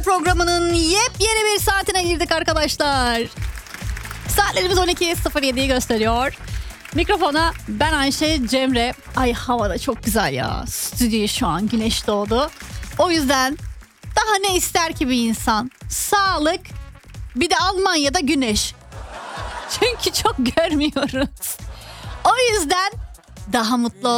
programının yepyeni bir saatine girdik arkadaşlar. Saatlerimiz 12.07'yi gösteriyor. Mikrofona ben Ayşe Cemre. Ay hava da çok güzel ya. Stüdyo şu an güneş doğdu. O yüzden daha ne ister ki bir insan? Sağlık, bir de Almanya'da güneş. Çünkü çok görmüyoruz. O yüzden daha mutlu